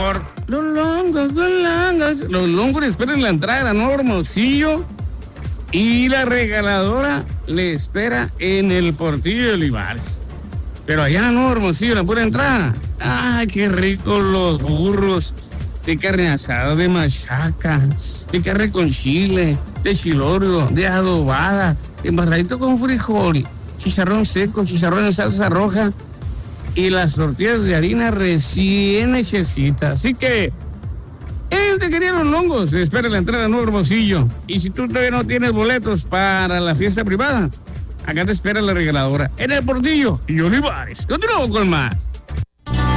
mejor. Los longos. Los longos le esperan en la entrada de la Nuevo Hermosillo. Y la regaladora le espera en el Portillo de Olivares. Pero allá en la Nuevo Hermosillo, la pura entrada. ¡Ay, qué ricos los burros! De carne asada, de machaca, de carne con chile, de chilorio, de adobada, embarradito con frijol, chicharrón seco, chicharrón en salsa roja y las tortillas de harina recién hechecitas. Así que, te querían los longos, espera la entrada de Nuevo Hermosillo. Y si tú todavía no tienes boletos para la fiesta privada, acá te espera la regaladora en el Portillo y Olivares. Continuamos con más.